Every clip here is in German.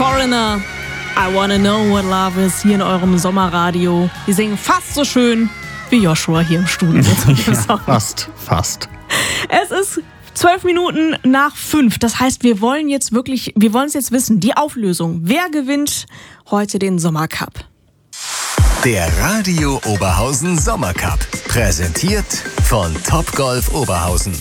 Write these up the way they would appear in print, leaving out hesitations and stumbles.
Foreigner, I wanna know what love is, hier in eurem Sommerradio. Die singen fast so schön wie Joshua hier im Studio. Ja, fast. Es ist 12 Minuten nach 5. Das heißt, wir wollen es jetzt wissen. Die Auflösung. Wer gewinnt heute den Sommercup? Der Radio Oberhausen Sommercup. Präsentiert von Topgolf Oberhausen.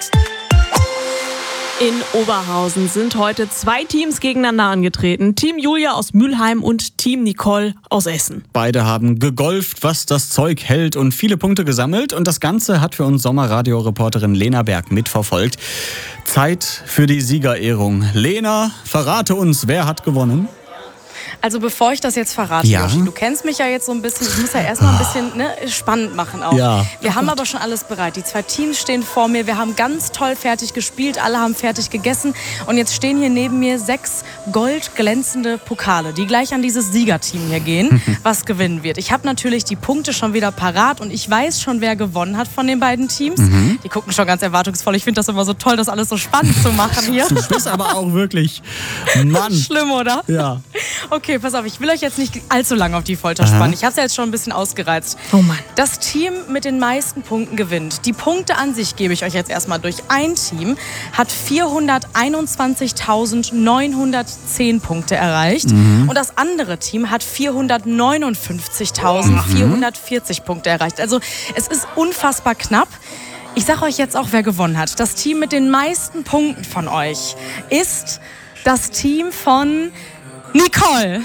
In Oberhausen sind heute 2 Teams gegeneinander angetreten. Team Julia aus Mülheim und Team Nicole aus Essen. Beide haben gegolft, was das Zeug hält, und viele Punkte gesammelt. Und das Ganze hat für uns Sommerradio-Reporterin Lena Berg mitverfolgt. Zeit für die Siegerehrung. Lena, verrate uns, wer hat gewonnen? Also bevor ich das jetzt verrate, Joshi, du kennst mich ja jetzt so ein bisschen, ich muss ja erstmal ein bisschen spannend machen auch. Ja. Wir haben aber schon alles bereit. Die 2 Teams stehen vor mir, wir haben ganz toll fertig gespielt, alle haben fertig gegessen und jetzt stehen hier neben mir 6 goldglänzende Pokale, die gleich an dieses Siegerteam hier gehen, was gewinnen wird. Ich habe natürlich die Punkte schon wieder parat und ich weiß schon, wer gewonnen hat von den beiden Teams. Die gucken schon ganz erwartungsvoll. Ich finde das immer so toll, das alles so spannend zu machen hier. Du bist aber auch wirklich, Mann. Schlimm, oder? Ja. Okay, pass auf, ich will euch jetzt nicht allzu lange auf die Folter spannen. Ich habe es ja jetzt schon ein bisschen ausgereizt. Oh Mann. Das Team mit den meisten Punkten gewinnt. Die Punkte an sich gebe ich euch jetzt erstmal durch. Ein Team hat 421.910 Punkte erreicht und das andere Team hat 459.440 Punkte erreicht. Also es ist unfassbar knapp. Ich sage euch jetzt auch, wer gewonnen hat. Das Team mit den meisten Punkten von euch ist das Team von Nicole.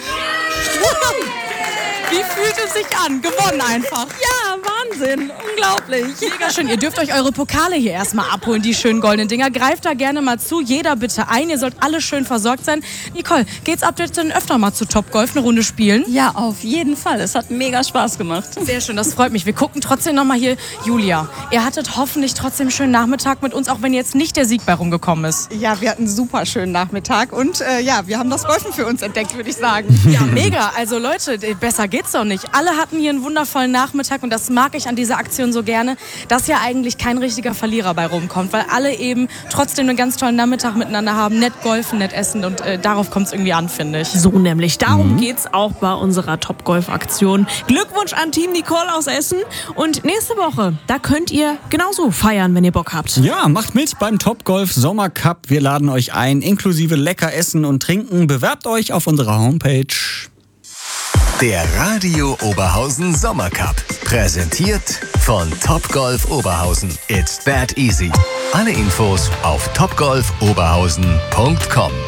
Wie fühlt es sich an? Gewonnen einfach. Ja, Wahnsinn. Unglaublich. Mega schön. Ihr dürft euch eure Pokale hier erstmal abholen, die schönen goldenen Dinger. Greift da gerne mal zu. Jeder bitte ein. Ihr sollt alle schön versorgt sein. Nicole, geht's ab jetzt denn öfter mal zu Topgolf, eine Runde spielen? Ja, auf jeden Fall. Es hat mega Spaß gemacht. Sehr schön, das freut mich. Wir gucken trotzdem nochmal hier. Julia, ihr hattet hoffentlich trotzdem einen schönen Nachmittag mit uns, auch wenn jetzt nicht der Sieg bei rumgekommen ist. Ja, wir hatten einen super schönen Nachmittag und wir haben das Golfen für uns entdeckt, würde ich sagen. Ja, mega. Also Leute, besser geht's doch nicht. Alle hatten hier einen wundervollen Nachmittag und das mag ich an dieser Aktion so gerne, dass ja eigentlich kein richtiger Verlierer bei rumkommt, weil alle eben trotzdem einen ganz tollen Nachmittag miteinander haben, nett golfen, nett essen und darauf kommt es irgendwie an, finde ich. So nämlich. Darum geht's auch bei unserer Topgolf-Aktion. Glückwunsch an Team Nicole aus Essen und nächste Woche, da könnt ihr genauso feiern, wenn ihr Bock habt. Ja, macht mit beim Topgolf Sommercup. Wir laden euch ein, inklusive lecker Essen und Trinken. Bewerbt euch auf unserer Homepage. Der Radio Oberhausen Sommercup. Präsentiert von Topgolf Oberhausen. It's that easy. Alle Infos auf topgolfoberhausen.com.